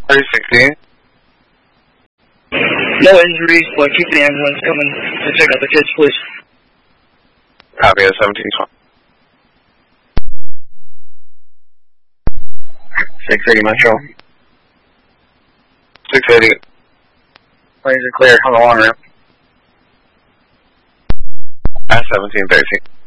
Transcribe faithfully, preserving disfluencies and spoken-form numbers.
three sixteen. No injuries, but keep the ambulance coming to check out the kids, please. Copy at seventeen twenty. six eighty Metro. six eighty. Lanes are clear on the long ramp. At seventeen thirteen.